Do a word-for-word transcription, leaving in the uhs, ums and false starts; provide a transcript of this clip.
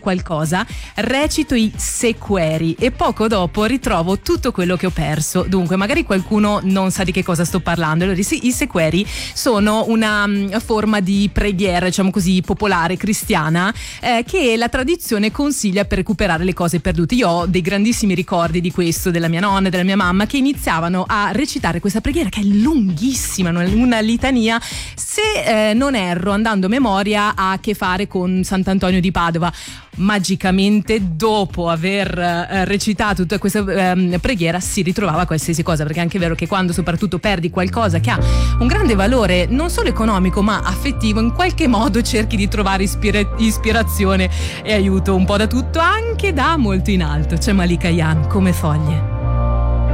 qualcosa, recito i sequeri e poco dopo ritrovo tutto quello che ho perso. Dunque, magari qualcuno non sa di che cosa sto parlando. Allora, i sequeri sono una um, forma di preghiera, diciamo così, popolare cristiana, eh, che la tradizione consiglia per recuperare le cose perdute. Io ho dei grandissimi ricordi di questo, della mia nonna e della mia mamma, che iniziavano a recitare questa preghiera che è lunghissima, una litania. Se eh, non erro, andando a memoria, ha a che fare con Sant'Antonio di Padova. Magicamente, dopo aver eh, recitato tutta questa eh, preghiera, si ritrovava qualsiasi cosa, perché è anche vero che quando soprattutto perdi qualcosa che ha un grande valore non solo economico ma affettivo, in qualche modo cerchi di trovare ispira- ispirazione e aiuto un po' da tutto, anche da molto in alto. C'è Malika Ayane, Come foglie.